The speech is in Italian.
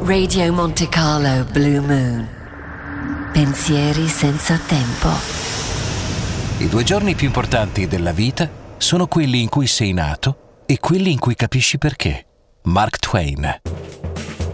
Radio Monte Carlo Blue Moon. Pensieri senza tempo. I 2 giorni più importanti della vita sono quelli in cui sei nato e quelli in cui capisci perché. Mark Twain.